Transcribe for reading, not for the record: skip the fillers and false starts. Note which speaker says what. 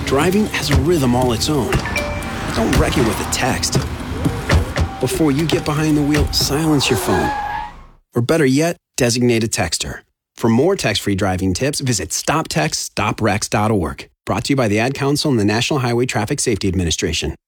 Speaker 1: Driving has a rhythm all its own. Don't wreck it with a text. Before you get behind the wheel, silence your phone. Or better yet, designate a texter. For more text-free driving tips, visit stoptextstoprex.org. Brought to you by the Ad Council and the National Highway Traffic Safety Administration.